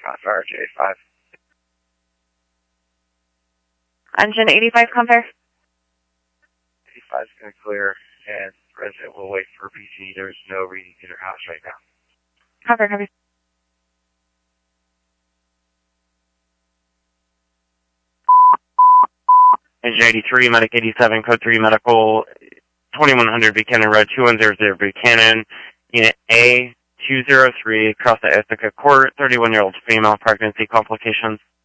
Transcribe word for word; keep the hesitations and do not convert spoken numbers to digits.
Compare J five. Engine eighty-five, compare. eighty-five is going to clear, and resident will wait for P C. There's no reading in her house right now. Compare, copy. Engine eighty-three, Medic eighty-seven, Code three, Medical, twenty-one hundred Buchanan Road, two one zero zero Buchanan, Unit A two zero three, across the Ithaca Court, thirty-one-year-old female, pregnancy complications.